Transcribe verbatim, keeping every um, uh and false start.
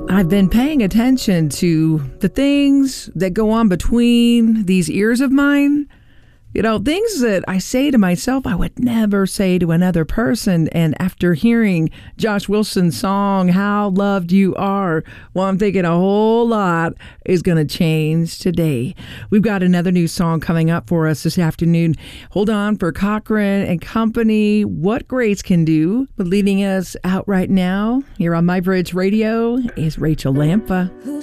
I've been paying attention to the things that go on between these ears of mine. You know, things that I say to myself, I would never say to another person. And after hearing Josh Wilson's song, How Loved You Are, well, I'm thinking a whole lot is going to change today. We've got another new song coming up for us this afternoon. Hold on for Cochran and Company, What Grace Can Do. But leading us out right now here on My Bridge Radio is Rachel Lampa.